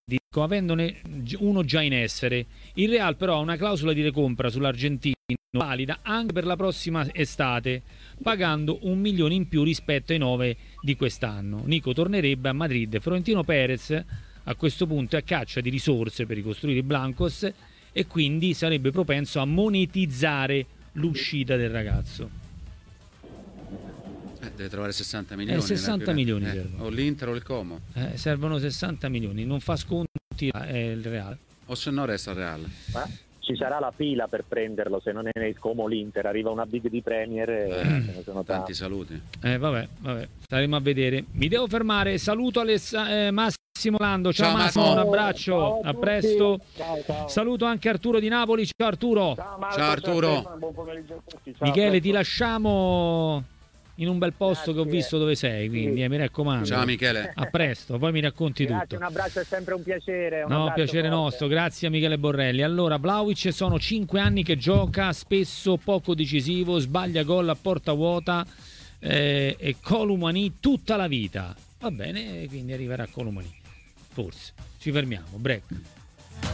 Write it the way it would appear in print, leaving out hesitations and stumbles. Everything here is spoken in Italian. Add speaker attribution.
Speaker 1: avendone uno già in essere. Il Real però ha una clausola di recompra sull'argentino valida anche per la prossima estate, pagando 1 milione in più rispetto ai 9 di quest'anno. Nico tornerebbe a Madrid. Florentino Perez a questo punto è a caccia di risorse per ricostruire i Blancos e quindi sarebbe propenso a monetizzare l'uscita del ragazzo.
Speaker 2: Deve trovare 60 milioni.
Speaker 1: 60 milioni servono.
Speaker 2: O l'Inter o il Como.
Speaker 1: Servono 60 milioni, non fa sconti il Real.
Speaker 2: O se no resta il Real.
Speaker 3: Ci sarà la fila per prenderlo, se non è il Como l'Inter, arriva una big di Premier e ce ne sono
Speaker 2: tanti saluti.
Speaker 1: Vabbè, staremo a vedere. Mi devo fermare, saluto Massimo Lando, ciao Massimo, un abbraccio,
Speaker 3: ciao
Speaker 1: a presto.
Speaker 3: Ciao.
Speaker 1: Saluto anche Arturo di Napoli, ciao Arturo.
Speaker 3: Ciao, Marco,
Speaker 2: ciao Arturo.
Speaker 3: Ciao, buon pomeriggio a tutti. Ciao,
Speaker 1: Michele, ti lasciamo in un bel posto. Grazie. Che ho visto dove sei, quindi mi raccomando.
Speaker 2: Ciao Michele.
Speaker 1: A presto, poi mi racconti
Speaker 3: grazie,
Speaker 1: tutto.
Speaker 3: Un abbraccio, è sempre un piacere.
Speaker 1: Piacere nostro, grazie a Michele Borrelli. Allora, Vlahovic sono 5 anni che gioca, spesso poco decisivo, sbaglia gol a porta vuota, e Colomani tutta la vita. Va bene, quindi arriverà Colomani. Forse. Ci fermiamo, break.